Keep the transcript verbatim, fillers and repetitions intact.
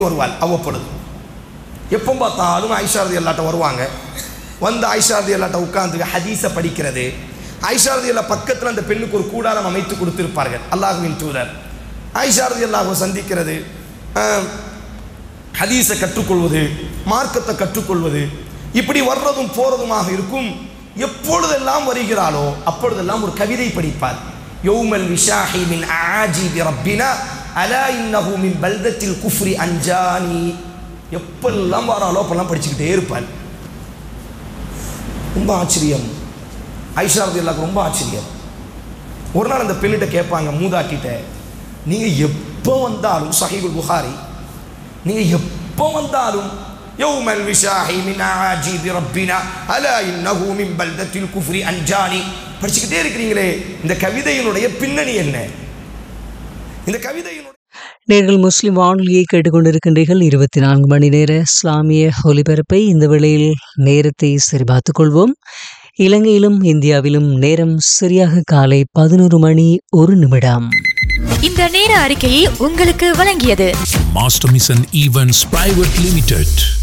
வருவாள் அவ்வப்பொழுது. எப்போ பார்த்தாலும் ஆயிஷா ரலியல்லாஹு வருவாங்க. வந்து ஆயிஷா ரலியல்லாஹு உட்கார்ந்து ஹதீஸை படிக்கிறது. ஆயிஷா ரலியல்லாஹு பக்கத்தில் அந்த பெண்ணுக்கு ஒரு கூடாரம் அமைத்து கொடுத்திருப்பார்கள். அல்லாஹ்வின் தூதர் ஆயிஷா ரலியல்லாஹு சந்திக்கிறது, ஹதீஸை கற்றுக்கொள்வது, மார்க்கத்தை கற்றுக்கொள்வது, இப்படி வர்றதும் போறதுமாக இருக்கும். எப்பொழுதெல்லாம் வருகிறாளோ அப்பொழுதெல்லாம் ஒரு கவிதை படிப்பார். யௌமல் விஷாஹி மின் ஆஜிபி ரப்பினா அலா இன்னஹு மின் பல்தத்தில் குஃப்ரி அஞ்சானி. எப்பெல்லாம் வராளோ அப்பெல்லாம் படிச்சுக்கிட்டே இருப்பார். ரொம்ப ஆச்சரியம். ஆயிஷா ரலியல்லாஹு ரொம்ப ஆச்சரியம். ஒரு நாள் அந்த பெண்ணிட்ட கேட்பாங்க, மூதாட்டிட்ட, நீங்கள் எப்போ வந்தாலும் சஹீஹுல் புகாரி, நீங்கள் எப்போ வந்தாலும் யௌமல் விஷாஹி மின் ஆஜிபி ரப்பினா அலா இன்னஹு மின் பல்தத்தில் குஃப்ரி அஞ்சானி படிச்சுக்கிட்டே இருக்கிறீங்களே, இந்த கவிதையினுடைய பின்னணி என்ன? இந்த கவிதையினுடைய நேர்கள் முஸ்லிம் வானொலியை கேட்டுக்கொண்டிருக்கின்றீர்கள். இருபத்தி நான்கு மணி நேர இஸ்லாமிய ஒலிபரப்பை இந்த வேளையில் நேரத்தை சரிபார்த்துக் கொள்வோம். இலங்கையிலும் இந்தியாவிலும் நேரம் சரியாக காலை பதினோரு மணி ஒரு நிமிடம். இந்த நேர அறிக்கையை உங்களுக்கு வழங்கியது master mission events private limited.